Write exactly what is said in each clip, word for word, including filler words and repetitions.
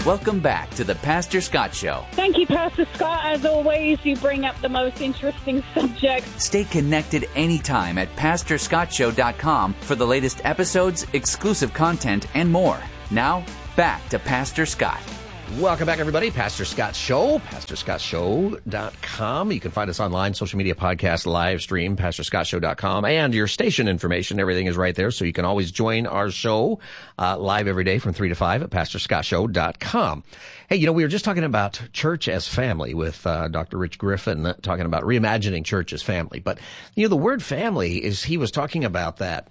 Welcome back to the Pastor Scott Show. Thank you, Pastor Scott. As always, you bring up the most interesting subjects. Stay connected anytime at pastor scott show dot com for the latest episodes, exclusive content, and more. Now, back to Pastor Scott. Welcome back, everybody. Pastor Scott Show, pastor scott show dot com. You can find us online, social media, podcast, live stream, pastor scott show dot com, and your station information. Everything is right there, so you can always join our show uh, live every day from three to five at pastor scott show dot com. Hey, you know, we were just talking about church as family with uh, Doctor Rich Griffin, uh, talking about reimagining church as family. But, you know, the word family is, he was talking about that.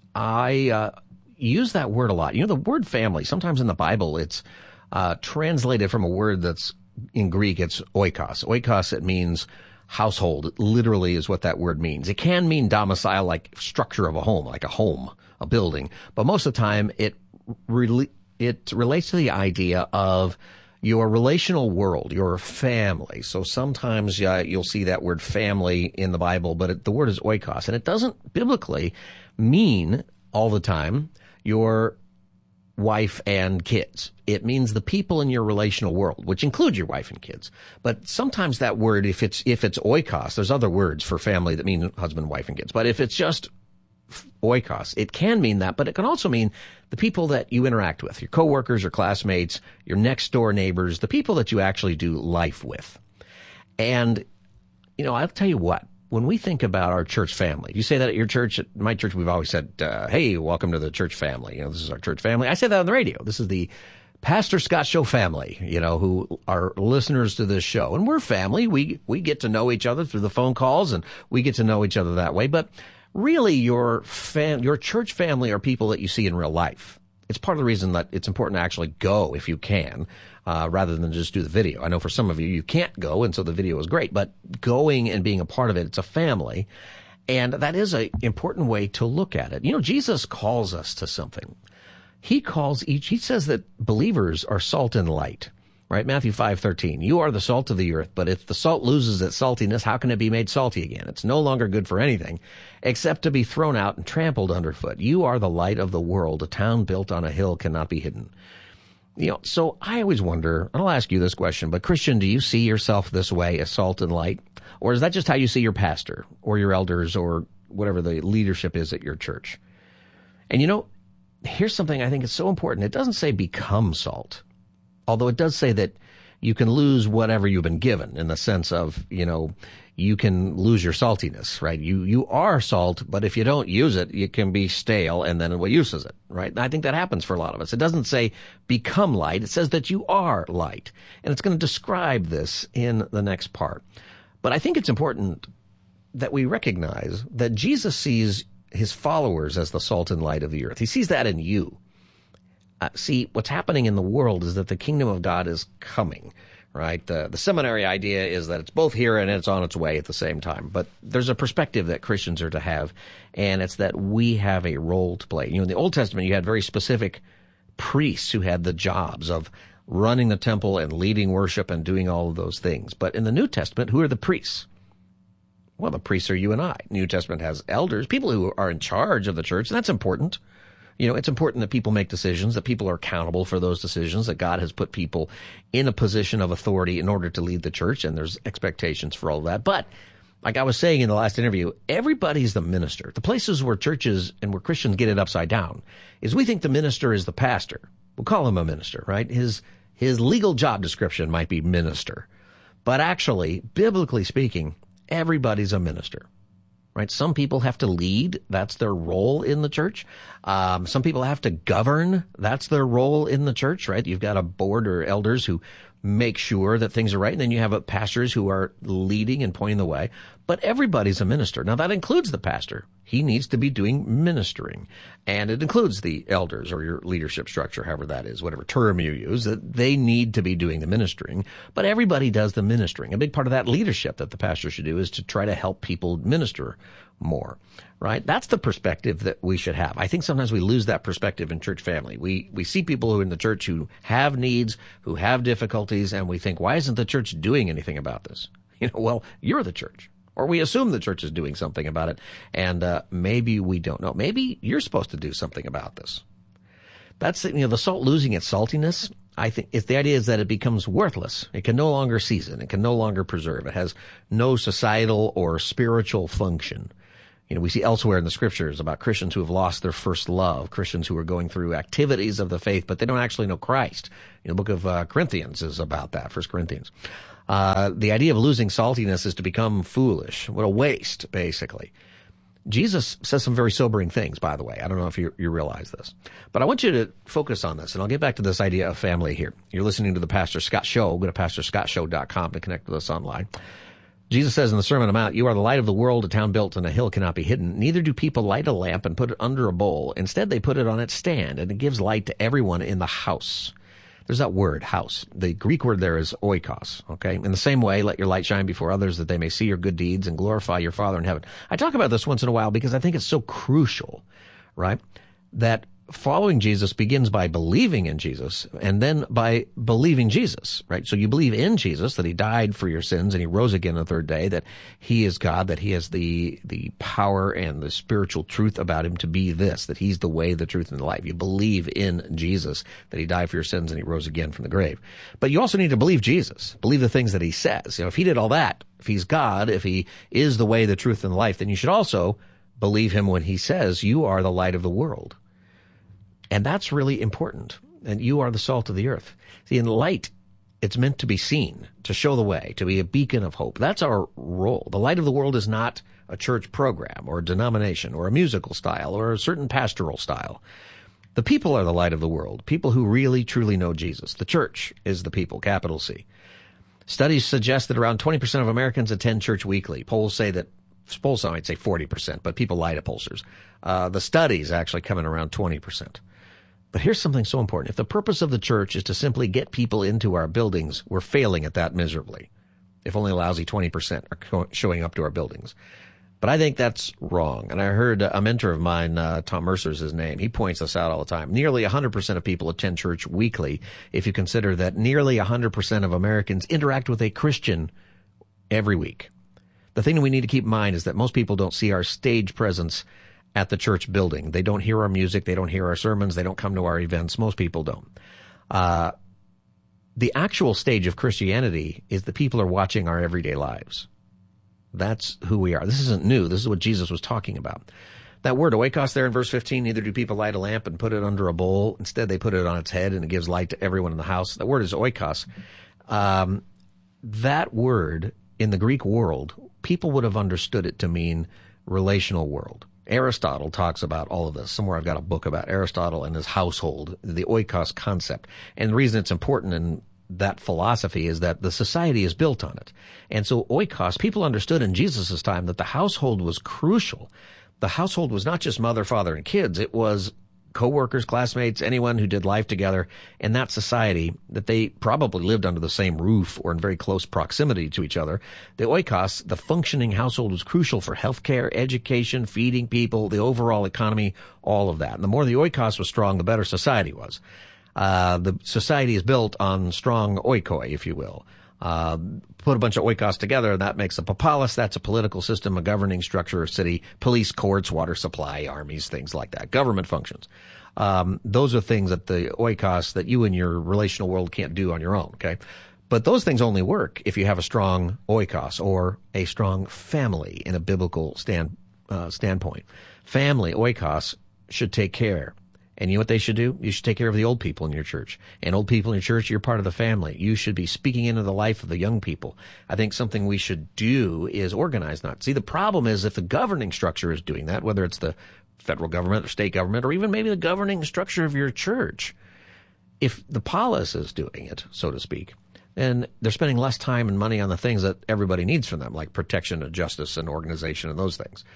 I uh, use that word a lot. You know, the word family, sometimes in the Bible, it's Uh, translated from a word that's in Greek, it's oikos. Oikos, it means household. It literally is what that word means. It can mean domicile, like structure of a home, like a home, a building. But most of the time, it re- it relates to the idea of your relational world, your family. So sometimes uh, you'll see that word family in the Bible, but it, the word is oikos. And it doesn't biblically mean all the time your wife and kids. It means the people in your relational world, which include your wife and kids. But sometimes that word, if it's if it's oikos, there's other words for family that mean husband, wife, and kids. But if it's just oikos, it can mean that, but it can also mean the people that you interact with, your coworkers, your classmates, your next door neighbors, the people that you actually do life with. And, you know, I'll tell you what, when we think about our church family, you say that at your church. At my church, we've always said, uh, hey, welcome to the church family. You know, this is our church family. I say that on the radio. This is the Pastor Scott Show family, you know, who are listeners to this show. And we're family. We we get to know each other through the phone calls, and we get to know each other that way. But really, your fam- your church family are people that you see in real life. It's part of the reason that it's important to actually go if you can, uh, rather than just do the video. I know for some of you, you can't go, and so the video is great. But going and being a part of it, it's a family. And that is an important way to look at it. You know, Jesus calls us to something. He calls each, he says that believers are salt and light, right? Matthew five thirteen. You are the salt of the earth, but if the salt loses its saltiness, how can it be made salty again? It's no longer good for anything except to be thrown out and trampled underfoot. You are the light of the world. A town built on a hill cannot be hidden. You know, so I always wonder, and I'll ask you this question, but Christian, do you see yourself this way as salt and light? Or is that just how you see your pastor or your elders or whatever the leadership is at your church? And you know, here's something I think is so important. It doesn't say become salt, although it does say that you can lose whatever you've been given, in the sense of, you know, you can lose your saltiness, right? You you are salt, but if you don't use it, it can be stale, and then what use is it, right? And I think that happens for a lot of us. It doesn't say become light. It says that you are light. And it's going to describe this in the next part. But I think it's important that we recognize that Jesus sees his followers as the salt and light of the earth. He sees that in you. Uh, see, what's happening in the world is that the kingdom of God is coming, right? The, the seminary idea is that it's both here and it's on its way at the same time. But there's a perspective that Christians are to have, and it's that we have a role to play. You know, in the Old Testament, you had very specific priests who had the jobs of running the temple and leading worship and doing all of those things. But in the New Testament, who are the priests? Well, the priests are you and I. New Testament has elders, people who are in charge of the church, and that's important. You know, it's important that people make decisions, that people are accountable for those decisions, that God has put people in a position of authority in order to lead the church, and there's expectations for all of that. But like I was saying in the last interview, everybody's the minister. The places where churches and where Christians get it upside down is we think the minister is the pastor. We'll call him a minister, right? His his legal job description might be minister. But actually, biblically speaking, everybody's a minister, right? Some people have to lead. That's their role in the church. Um, some people have to govern. That's their role in the church, right? You've got a board or elders who make sure that things are right. And then you have a pastors who are leading and pointing the way. But everybody's a minister. Now, that includes the pastor. He needs to be doing ministering. And it includes the elders or your leadership structure, however that is, whatever term you use, that they need to be doing the ministering. But everybody does the ministering. A big part of that leadership that the pastor should do is to try to help people minister more, right? That's the perspective that we should have. I think sometimes we lose that perspective in church family. We we see people who are in the church who have needs, who have difficulties, and we think, why isn't the church doing anything about this? You know, well, you're the church. Or we assume the church is doing something about it, and uh, maybe we don't know. Maybe you're supposed to do something about this. That's, you know, the salt losing its saltiness. I think it's the idea is that it becomes worthless. It can no longer season. It can no longer preserve. It has no societal or spiritual function. You know, we see elsewhere in the scriptures about Christians who have lost their first love, Christians who are going through activities of the faith, but they don't actually know Christ. You know, the book of uh, Corinthians is about that, First Corinthians. Uh, the idea of losing saltiness is to become foolish. What a waste, basically. Jesus says some very sobering things, by the way. I don't know if you, you realize this. But I want you to focus on this, and I'll get back to this idea of family here. You're listening to the Pastor Scott Show. Go to pastor scott show dot com to connect with us online. Jesus says in the Sermon on the Mount, "You are the light of the world. A town built on a hill cannot be hidden. Neither do people light a lamp and put it under a bowl. Instead, they put it on its stand, and it gives light to everyone in the house." There's that word, house. The Greek word there is oikos, okay? In the same way, let your light shine before others that they may see your good deeds and glorify your Father in heaven. I talk about this once in a while because I think it's so crucial, right? That following Jesus begins by believing in Jesus and then by believing Jesus, right? So you believe in Jesus, that he died for your sins and he rose again the third day, that he is God, that he has the, the power and the spiritual truth about him to be this, that he's the way, the truth, and the life. You believe in Jesus, that he died for your sins and he rose again from the grave. But you also need to believe Jesus, believe the things that he says. You know, if he did all that, if he's God, if he is the way, the truth, and the life, then you should also believe him when he says you are the light of the world. And that's really important. And you are the salt of the earth. See, in light, it's meant to be seen, to show the way, to be a beacon of hope. That's our role. The light of the world is not a church program or a denomination or a musical style or a certain pastoral style. The people are the light of the world, people who really, truly know Jesus. The church is the people, capital C. Studies suggest that around twenty percent of Americans attend church weekly. Polls say that polls might say forty percent, but people lie to pollsters. Uh, the studies actually come in around twenty percent. But here's something so important. If the purpose of the church is to simply get people into our buildings, we're failing at that miserably. If only a lousy twenty percent are showing up to our buildings. But I think that's wrong. And I heard a mentor of mine, uh, Tom Mercer's his name, he points this out all the time. Nearly one hundred percent of people attend church weekly if you consider that nearly one hundred percent of Americans interact with a Christian every week. The thing that we need to keep in mind is that most people don't see our stage presence at the church building. They don't hear our music. They don't hear our sermons. They don't come to our events. Most people don't. Uh, the actual stage of Christianity is the people are watching our everyday lives. That's who we are. This isn't new. This is what Jesus was talking about. That word oikos there in verse fifteen, neither do people light a lamp and put it under a bowl. Instead, they put it on its head and it gives light to everyone in the house. That word is oikos. Um, that word in the Greek world, people would have understood it to mean relational world. Aristotle talks about all of this. Somewhere I've got a book about Aristotle and his household, the oikos concept. And the reason it's important in that philosophy is that the society is built on it. And so oikos, people understood in Jesus' time that the household was crucial. The household was not just mother, father, and kids. It was co-workers, classmates, anyone who did life together in that society, that they probably lived under the same roof or in very close proximity to each other. The oikos, the functioning household, was crucial for healthcare, education, feeding people, the overall economy, all of that. And the more the oikos was strong, the better society was. Uh, the society is built on strong oikoi, if you will. Uh, put a bunch of oikos together, and that makes a popolis. That's a political system, a governing structure, a city, police, courts, water supply, armies, things like that, government functions. Um, those are things that the oikos that you and your relational world can't do on your own, okay? But those things only work if you have a strong oikos or a strong family in a biblical stand, uh, standpoint. Family, oikos, should take care. And you know what they should do? You should take care of the old people in your church. And old people in your church, you're part of the family. You should be speaking into the life of the young people. I think something we should do is organize that. See, the problem is if the governing structure is doing that, whether it's the federal government or state government or even maybe the governing structure of your church, if the polis is doing it, so to speak, then they're spending less time and money on the things that everybody needs from them, like protection and justice and organization and those things.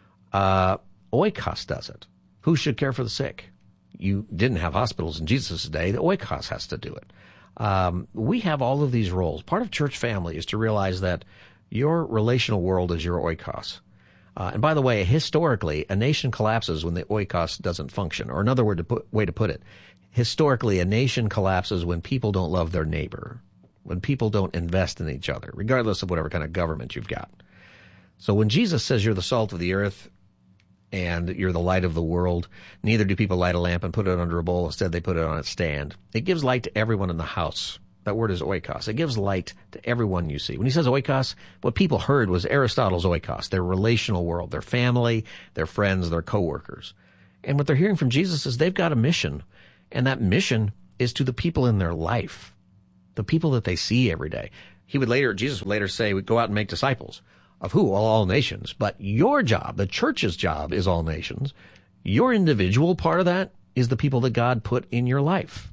Uh, oikos does it. Who should care for the sick? You didn't have hospitals in Jesus' day. The oikos has to do it. Um, we have all of these roles. Part of church family is to realize that your relational world is your oikos. Uh, and by the way, historically, a nation collapses when the oikos doesn't function. Or another word to put, way to put it, historically, a nation collapses when people don't love their neighbor, when people don't invest in each other, regardless of whatever kind of government you've got. So when Jesus says you're the salt of the earth, and you're the light of the world. Neither do people light a lamp and put it under a bowl. Instead, they put it on its stand. It gives light to everyone in the house. That word is oikos. It gives light to everyone you see. When he says oikos, what people heard was Aristotle's oikos, their relational world, their family, their friends, their coworkers. And what they're hearing from Jesus is they've got a mission, and that mission is to the people in their life, the people that they see every day. He would later, Jesus would later say, we go out and make disciples. Of who? Well, all nations. But your job, the church's job, is all nations. Your individual part of that is the people that God put in your life.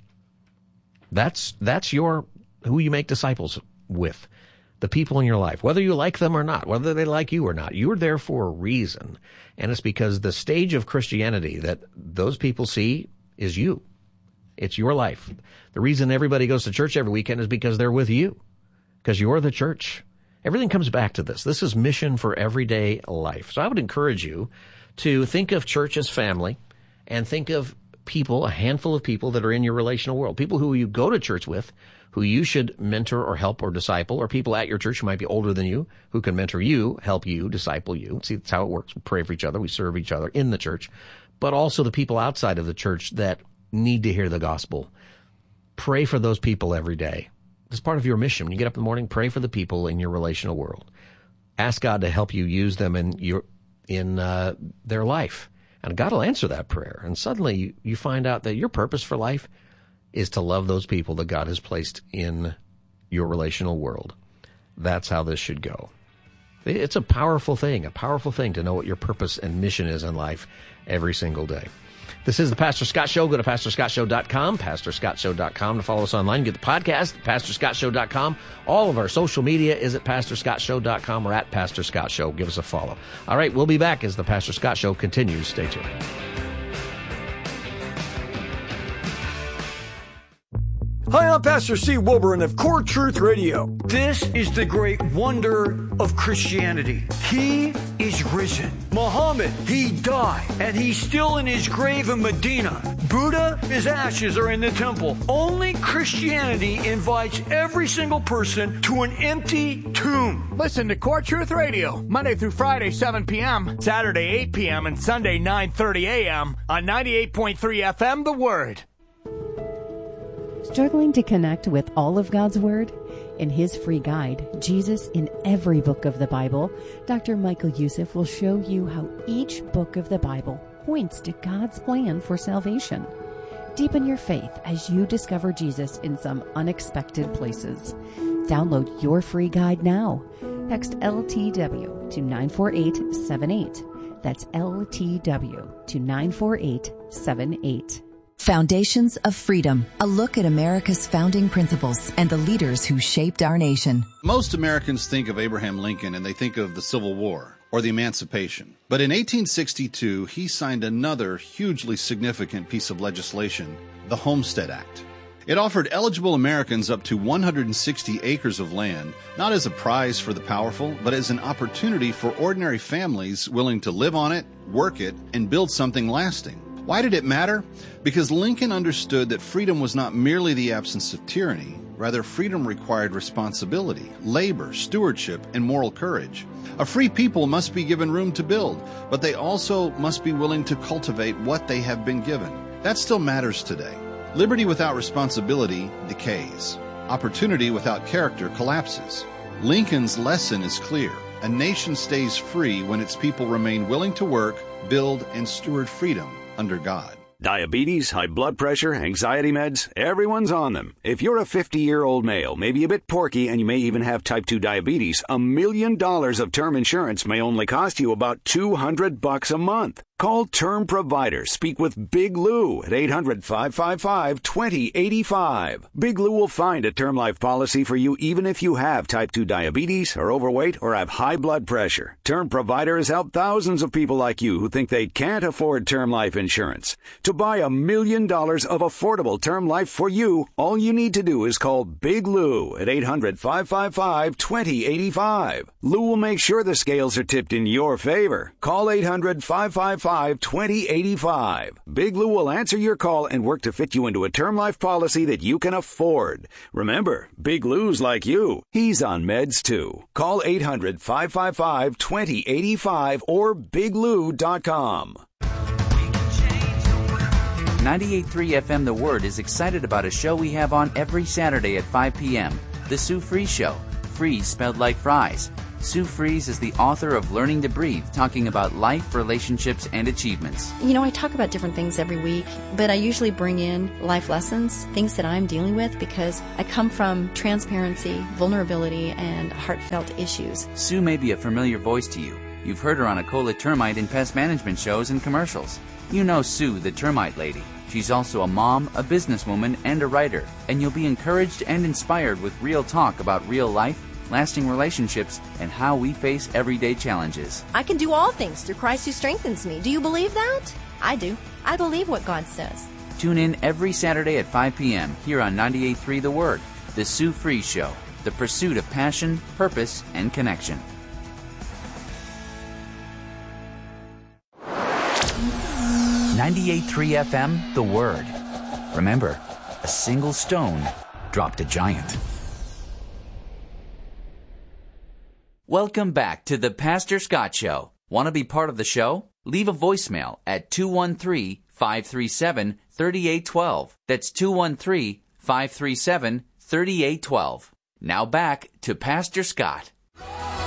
That's that's your who you make disciples with, the people in your life, whether you like them or not, whether they like you or not. You're there for a reason, and it's because the stage of Christianity that those people see is you. It's your life. The reason everybody goes to church every weekend is because they're with you, because you're the church. Everything comes back to this. This is mission for everyday life. So I would encourage you to think of church as family and think of people, a handful of people that are in your relational world, people who you go to church with, who you should mentor or help or disciple, or people at your church who might be older than you, who can mentor you, help you, disciple you. See, that's how it works. We pray for each other. We serve each other in the church, but also the people outside of the church that need to hear the gospel. Pray for those people every day. It's part of your mission. When you get up in the morning, pray for the people in your relational world. Ask God to help you use them in your in uh, their life. And God will answer that prayer. And suddenly you, you find out that your purpose for life is to love those people that God has placed in your relational world. That's how this should go. It's a powerful thing, a powerful thing to know what your purpose and mission is in life every single day. This is the Pastor Scott Show. Go to pastor scott show dot com, pastor scott show dot com to follow us online. Get the podcast, pastor scott show dot com. All of our social media is at pastor scott show dot com or at Pastor Scott Show. Give us a follow. All right, we'll be back as the Pastor Scott Show continues. Stay tuned. Hi, I'm Pastor Steve Wilburn of Core Truth Radio. This is the great wonder of Christianity. He is risen. Muhammad, he died, and he's still in his grave in Medina. Buddha, his ashes are in the temple. Only Christianity invites every single person to an empty tomb. Listen to Core Truth Radio, Monday through Friday, seven p.m., Saturday, eight p.m., and Sunday, nine thirty a.m. on ninety-eight point three F M, The Word. Struggling to connect with all of God's Word? In his free guide, Jesus in Every Book of the Bible, Doctor Michael Youssef will show you how each book of the Bible points to God's plan for salvation. Deepen your faith as you discover Jesus in some unexpected places. Download your free guide now. Text L T W to nine four eight seven eight. That's L T W to nine four eight seven eight. Foundations of Freedom, a look at America's founding principles and the leaders who shaped our nation. Most Americans think of Abraham Lincoln and they think of the Civil War or the Emancipation. But in eighteen sixty-two, he signed another hugely significant piece of legislation, the Homestead Act. It offered eligible Americans up to one hundred sixty acres of land, not as a prize for the powerful, but as an opportunity for ordinary families willing to live on it, work it, and build something lasting. Why did it matter? Because Lincoln understood that freedom was not merely the absence of tyranny. Rather, freedom required responsibility, labor, stewardship, and moral courage. A free people must be given room to build, but they also must be willing to cultivate what they have been given. That still matters today. Liberty without responsibility decays. Opportunity without character collapses. Lincoln's lesson is clear. A nation stays free when its people remain willing to work, build, and steward freedom under God. Diabetes, high blood pressure, anxiety meds, everyone's on them. If you're a fifty-year-old male, maybe a bit porky, and you may even have type two diabetes, a million dollars of term insurance may only cost you about two hundred bucks a month. Call Term Provider. Speak with Big Lou at eight hundred, five five five, two zero eight five. Big Lou will find a term life policy for you even if you have type two diabetes, are overweight, or have high blood pressure. Term Provider has helped thousands of people like you who think they can't afford term life insurance. To buy a million dollars of affordable term life for you, all you need to do is call Big Lou at eight hundred, five five five, two zero eight five. Lou will make sure the scales are tipped in your favor. Call eight hundred, five five five, five, two zero eight five. Big Lou will answer your call and work to fit you into a term life policy that you can afford. Remember, Big Lou's like you. He's on meds too. Call eight hundred, five five five, two zero eight five or big lou dot com. ninety-eight point three F M The Word is excited about a show we have on every Saturday at five p.m., The Sue Fries Show. Fries spelled like fries. Sue Fries is the author of Learning to Breathe, talking about life, relationships, and achievements. You know, I talk about different things every week, but I usually bring in life lessons, things that I'm dealing with, because I come from transparency, vulnerability, and heartfelt issues. Sue may be a familiar voice to you. You've heard her on Akola Termite and pest management shows and commercials. You know Sue, the termite lady. She's also a mom, a businesswoman, and a writer. And you'll be encouraged and inspired with real talk about real life, lasting relationships, and how we face everyday challenges. I can do all things through Christ who strengthens me. Do you believe that? I do. I believe what God says. Tune in every Saturday at five p.m. here on ninety-eight point three The Word, The Sue Fries Show, the pursuit of passion, purpose, and connection. ninety-eight point three F M, The Word. Remember, a single stone dropped a giant. Welcome back to the Pastor Scott Show. Want to be part of the show? Leave a voicemail at two one three, five three seven, three eight one two. That's two one three, five three seven, three eight one two. Now back to Pastor Scott.